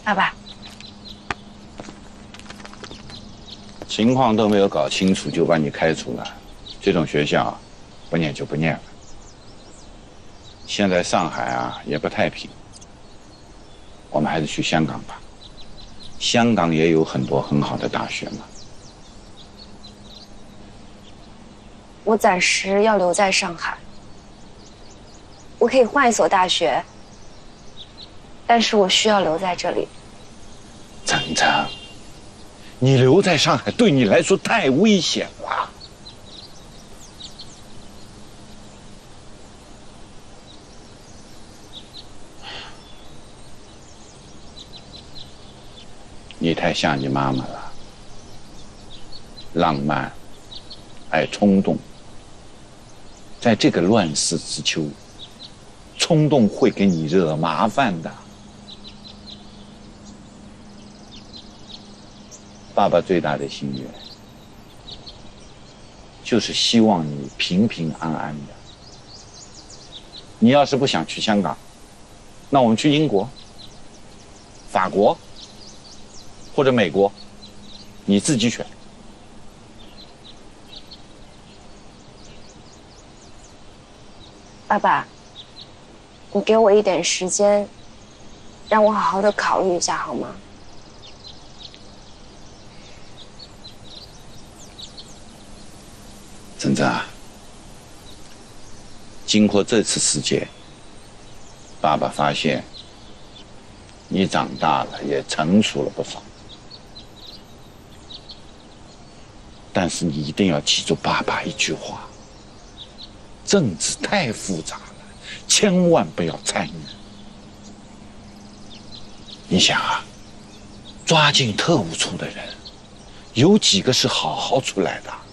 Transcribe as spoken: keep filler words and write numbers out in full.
爸爸， 情况都没有搞清楚就把你开除了，这种学校不念就不念了。现在上海啊也不太平，我们还是去香港吧。香港也有很多很好的大学嘛。 我暂时要留在上海，我可以换一所大学，但是我需要留在这里。 晨晨，你留在上海对你来说太危险了。你太像你妈妈了，浪漫，爱冲动。在这个乱世之秋，冲动会给你惹麻烦的。爸爸最大的心愿，就是希望你平平安安的。你要是不想去香港，那我们去英国、法国或者美国，你自己选。 爸爸，你给我一点时间，让我好好的考虑一下好吗？ 真真啊，经过这次事件，爸爸发现你长大了，也成熟了不少。但是你一定要记住爸爸一句话：政治太复杂了，千万不要参与。你想啊，抓进特务处的人，有几个是好好出来的？